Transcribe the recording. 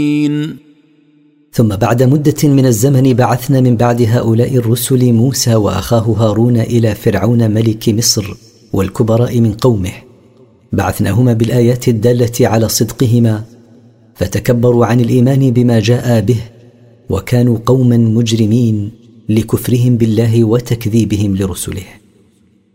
ثم بعد مدة من الزمن بعثنا من بعد هؤلاء الرسل موسى وأخاه هارون إلى فرعون ملك مصر والكبراء من قومه، بعثناهما بالآيات الدالة على صدقهما، فتكبروا عن الإيمان بما جاء به، وكانوا قوما مجرمين لكفرهم بالله وتكذيبهم لرسله.